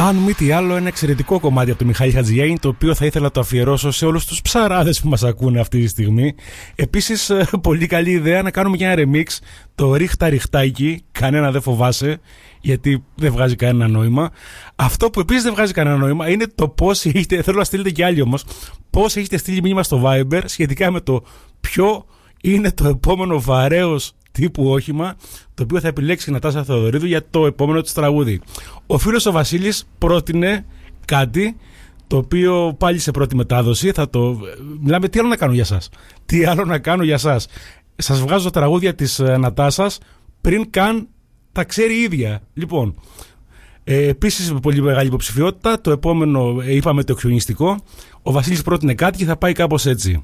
Αν μη τι άλλο, ένα εξαιρετικό κομμάτι από τον Μιχάλη Χατζηγιάννη, το οποίο θα ήθελα να το αφιερώσω σε όλους τους ψαράδες που μας ακούνε αυτή τη στιγμή. Επίσης, πολύ καλή ιδέα να κάνουμε και ένα remix, το ρίχτα ριχτάκι, κανένα δεν φοβάσαι, γιατί δεν βγάζει κανένα νόημα. Αυτό που επίσης δεν βγάζει κανένα νόημα είναι το πώς έχετε, θέλω να στείλετε και άλλοι όμως, πώς έχετε στείλει μήνυμα στο Viber σχετικά με το ποιο είναι το επόμενο βαρέως τύπου όχημα το οποίο θα επιλέξει η Νατάσα Θεοδωρίδου για το επόμενο της τραγούδι. Ο φίλος ο Βασίλης πρότεινε κάτι το οποίο πάλι σε πρώτη μετάδοση θα το... Μιλάμε τι άλλο να κάνω για σας. Τι άλλο να κάνω για σας. Σας βγάζω τραγούδια της Νατάσας πριν καν τα ξέρει η ίδια. Λοιπόν, επίσης με πολύ μεγάλη υποψηφιότητα, το επόμενο είπαμε το χιονιστικό. Ο Βασίλης πρότεινε κάτι και θα πάει κάπως έτσι.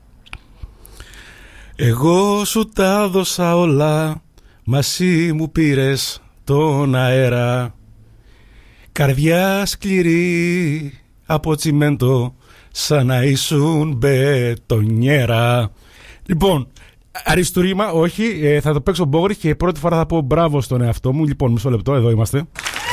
Εγώ σου τα δώσα όλα, μα εσύ μου πήρες τον αέρα. Καρδιά σκληρή από τσιμέντο, σαν να ήσουν μπετονιέρα. Λοιπόν, αριστούργημα, όχι, θα το παίξω μπόγρι και πρώτη φορά θα πω μπράβο στον εαυτό μου. Λοιπόν, μισό λεπτό, εδώ είμαστε.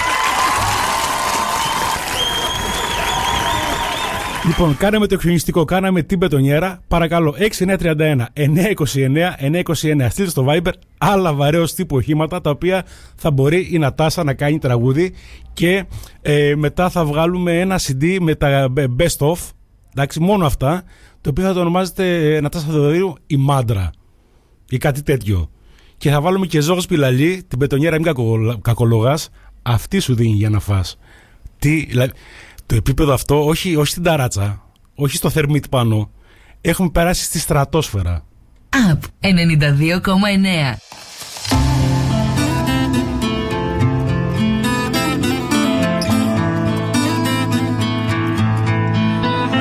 Λοιπόν, κάναμε το χιονιστικό, κάναμε την μπετονιέρα. Παρακαλώ, 6931 929 929. Στείλτε στο Viber άλλα βαρέως τύπου οχήματα τα οποία θα μπορεί η Νατάσα να κάνει τραγούδι και μετά θα βγάλουμε ένα CD με τα best of. Εντάξει, μόνο αυτά. Το οποίο θα το ονομάζεται Νατάσα Θεοδωρίδου η Μάντρα ή κάτι τέτοιο. Και θα βάλουμε και Ζώγος Πιλαλή, την μπετονιέρα μην κακολογάς. Αυτή σου δίνει για να φας. Τι, δηλαδή. Το επίπεδο αυτό, όχι στην ταράτσα, όχι στο θερμίτ πάνω, έχουμε περάσει στη στρατόσφαιρα. Απ 92,9.